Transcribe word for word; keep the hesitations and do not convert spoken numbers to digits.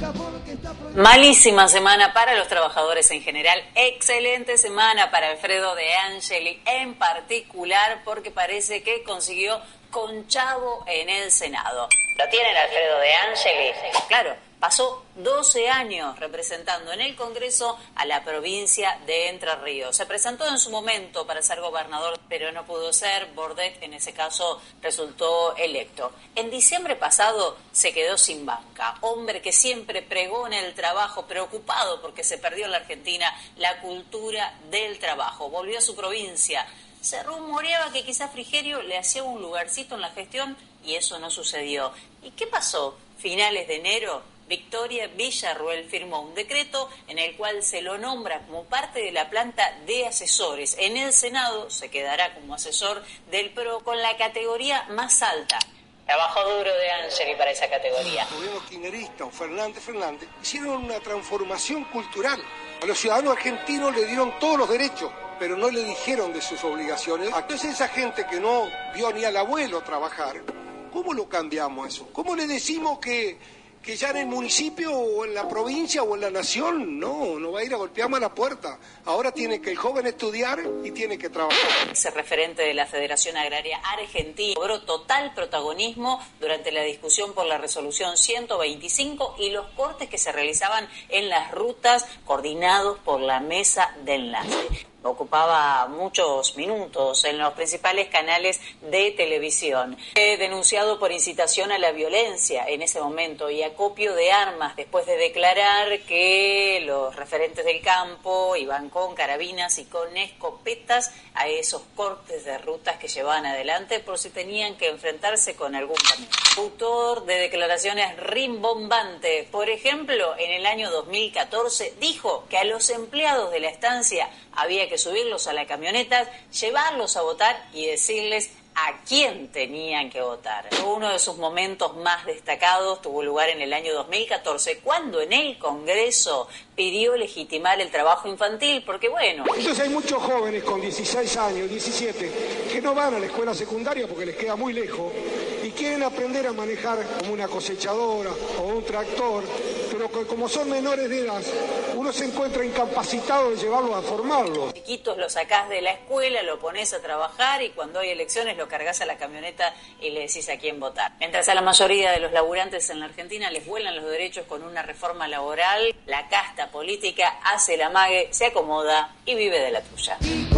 Malísima semana para los trabajadores en general, excelente semana para Alfredo De Angeli en particular, porque parece que consiguió conchavo en el Senado. ¿Lo tienen, Alfredo De Angeli? Claro, pasó doce años representando en el Congreso a la provincia de Entre Ríos. Se presentó en su momento para ser gobernador, pero no pudo ser. Bordet, en ese caso, resultó electo. En diciembre pasado se quedó sin banca. Hombre que siempre pregó en el trabajo, preocupado porque se perdió en la Argentina la cultura del trabajo. Volvió a su provincia. Se rumoreaba que quizá Frigerio le hacía un lugarcito en la gestión y eso no sucedió. ¿Y qué pasó? Finales de enero, Victoria Villarruel firmó un decreto en el cual se lo nombra como parte de la planta de asesores. En el Senado se quedará como asesor del P R O con la categoría más alta. Trabajó duro De Angeli para esa categoría. El gobierno kirchnerista o Fernández Fernández hicieron una transformación cultural. A los ciudadanos argentinos le dieron todos los derechos, pero no le dijeron de sus obligaciones. Entonces esa gente que no vio ni al abuelo trabajar, ¿cómo lo cambiamos eso? ¿Cómo le decimos que, que ya en el municipio o en la provincia o en la nación? No, no va a ir a golpearme a la puerta. Ahora tiene que el joven estudiar y tiene que trabajar. Ese referente de la Federación Agraria Argentina logró total protagonismo durante la discusión por la resolución ciento veinticinco y los cortes que se realizaban en las rutas coordinados por la mesa de enlace. Ocupaba muchos minutos en los principales canales de televisión. Fue denunciado por incitación a la violencia en ese momento y acopio de armas después de declarar que los referentes del campo iban con carabinas y con escopetas a esos cortes de rutas que llevaban adelante por si tenían que enfrentarse con algún camión. Autor de declaraciones rimbombantes. Por ejemplo, en el año dos mil catorce dijo que a los empleados de la estancia había que subirlos a la camioneta, llevarlos a votar y decirles a quién tenían que votar. Uno de sus momentos más destacados tuvo lugar en el año dos mil catorce, cuando en el Congreso pidió legitimar el trabajo infantil, porque bueno... Entonces hay muchos jóvenes con dieciséis años, diecisiete, que no van a la escuela secundaria porque les queda muy lejos y quieren aprender a manejar como una cosechadora o un tractor, pero que como son menores de edad, uno se encuentra incapacitado de llevarlos a formarlos. Chiquitos los sacás de la escuela, lo pones a trabajar y cuando hay elecciones lo cargas a la camioneta y le decís a quién votar. Mientras a la mayoría de los laburantes en la Argentina les vuelan los derechos con una reforma laboral, la casta política hace el amague, se acomoda y vive de la tuya.